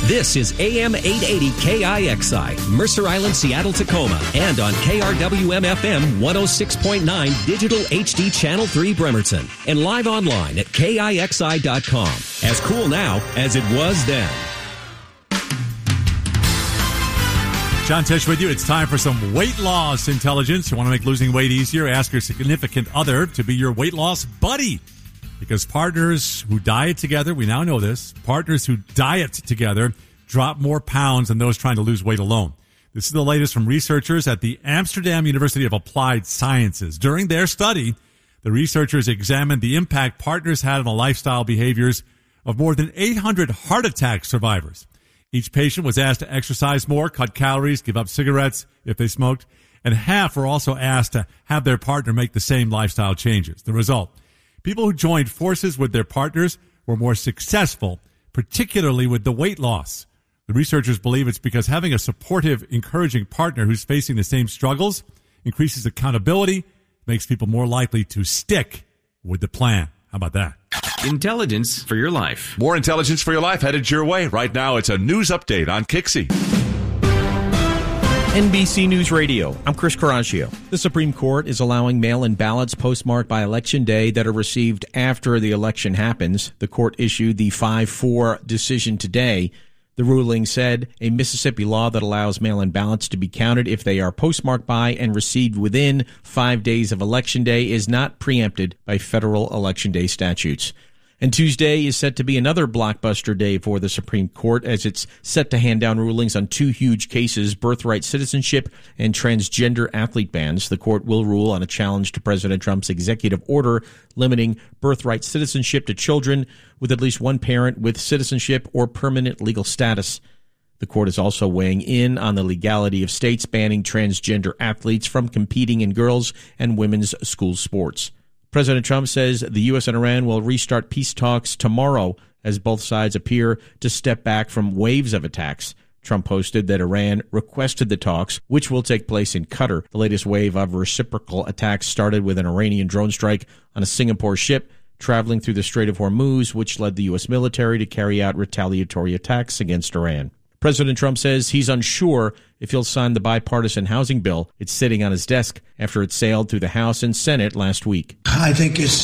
This is AM 880 KIXI, Mercer Island, Seattle, Tacoma, and on KRWM-FM 106.9 Digital HD Channel 3 Bremerton, and live online at KIXI.com. As cool now as it was then. John Tesh with you. It's time for some weight loss intelligence. You want to make losing weight easier? Ask your significant other to be your weight loss buddy. Because partners who diet together, we now know this, partners who diet together drop more pounds than those trying to lose weight alone. This is the latest from researchers at the Amsterdam University of Applied Sciences. During their study, the researchers examined the impact partners had on the lifestyle behaviors of more than 800 heart attack survivors. Each patient was asked to exercise more, cut calories, give up cigarettes if they smoked, and half were also asked to have their partner make the same lifestyle changes. The result: people who joined forces with their partners were more successful, particularly with the weight loss. The researchers believe it's because having a supportive, encouraging partner who's facing the same struggles increases accountability, makes people more likely to stick with the plan. How about that? Intelligence for your life. More intelligence for your life headed your way. Right now, it's a news update on Kixie. NBC News Radio. I'm Chris Coraggio. The Supreme Court is allowing mail-in ballots postmarked by Election Day that are received after the election happens. The court issued the 5-4 decision today. The ruling said a Mississippi law that allows mail-in ballots to be counted if they are postmarked by and received within 5 days of Election Day is not preempted by federal Election Day statutes. And Tuesday is set to be another blockbuster day for the Supreme Court as it's set to hand down rulings on two huge cases, birthright citizenship and transgender athlete bans. The court will rule on a challenge to President Trump's executive order limiting birthright citizenship to children with at least one parent with citizenship or permanent legal status. The court is also weighing in on the legality of states banning transgender athletes from competing in girls' and women's school sports. President Trump says the U.S. and Iran will restart peace talks tomorrow as both sides appear to step back from waves of attacks. Trump posted that Iran requested the talks, which will take place in Qatar. The latest wave of reciprocal attacks started with an Iranian drone strike on a Singapore ship traveling through the Strait of Hormuz, which led the U.S. military to carry out retaliatory attacks against Iran. President Trump says he's unsure if he'll sign the bipartisan housing bill. It's sitting on his desk after it sailed through the House and Senate last week. I think it's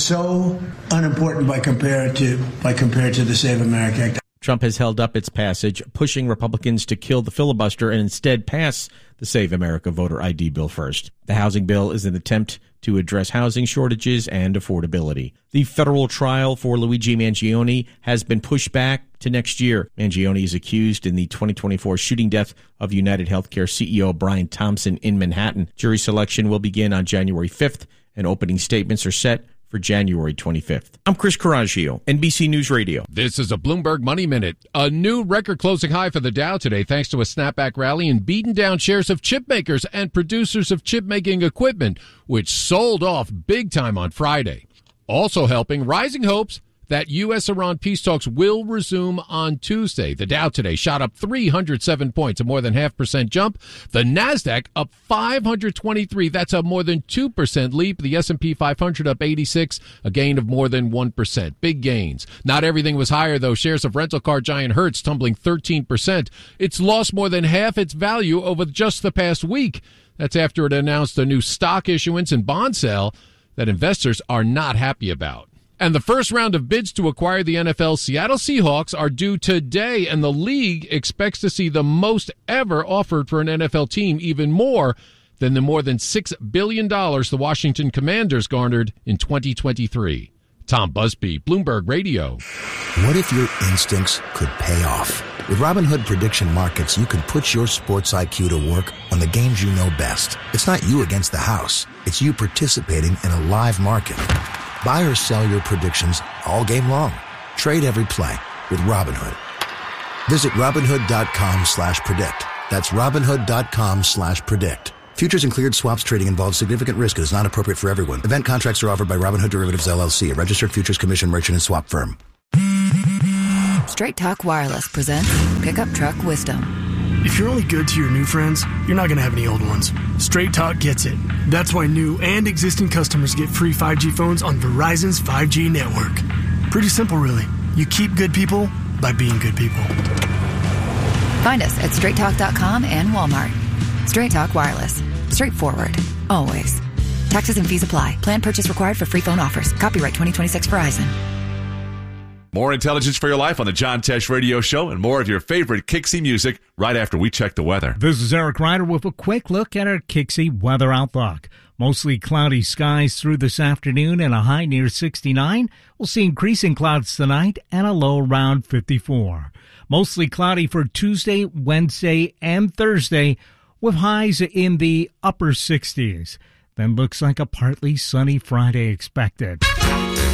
so unimportant by compared to the Save America Act. Trump has held up its passage, pushing Republicans to kill the filibuster and instead pass the Save America voter ID bill first. The housing bill is an attempt to address housing shortages and affordability. The federal trial for Luigi Mangione has been pushed back to next year. Mangione is accused in the 2024 shooting death of United Healthcare CEO Brian Thompson in Manhattan. Jury selection will begin on January 5th, and opening statements are set for January 25th. I'm Chris Coraggio, NBC News Radio. This is a Bloomberg Money Minute. A new record-closing high for the Dow today thanks to a snapback rally and beaten down shares of chip makers and producers of chip-making equipment, which sold off big time on Friday. Also helping, rising hopes that U.S.-Iran peace talks will resume on Tuesday. The Dow today shot up 307 points, a more than 0.5% jump. The Nasdaq up 523. That's a more than 2% leap. The S&P 500 up 86, a gain of more than 1%. Big gains. Not everything was higher, though. Shares of rental car giant Hertz tumbling 13%. It's lost more than half its value over just the past week. That's after it announced a new stock issuance and bond sale that investors are not happy about. And the first round of bids to acquire the NFL's Seattle Seahawks are due today, and the league expects to see the most ever offered for an NFL team, even more than the more than $6 billion the Washington Commanders garnered in 2023. Tom Busby, Bloomberg Radio. What if your instincts could pay off? With Robinhood Prediction Markets, you can put your sports IQ to work on the games you know best. It's not you against the house. It's you participating in a live market. Buy or sell your predictions all game long. Trade every play with Robinhood. Visit Robinhood.com/predict. That's Robinhood.com/predict. Futures and cleared swaps trading involves significant risk and is not appropriate for everyone. Event contracts are offered by Robinhood Derivatives LLC, a registered futures commission merchant and swap firm. Straight Talk Wireless presents Pickup Truck Wisdom. If you're only good to your new friends, you're not going to have any old ones. Straight Talk gets it. That's why new and existing customers get free 5G phones on Verizon's 5G network. Pretty simple, really. You keep good people by being good people. Find us at straighttalk.com and Walmart. Straight Talk Wireless. Straightforward. Always. Taxes and fees apply. Plan purchase required for free phone offers. Copyright 2026 Verizon. More intelligence for your life on the John Tesh Radio Show and more of your favorite Kixie music right after we check the weather. This is Eric Ryder with a quick look at our Kixie weather outlook. Mostly cloudy skies through this afternoon and a high near 69. We'll see increasing clouds tonight and a low around 54. Mostly cloudy for Tuesday, Wednesday, and Thursday with highs in the upper 60s. Then looks like a partly sunny Friday expected.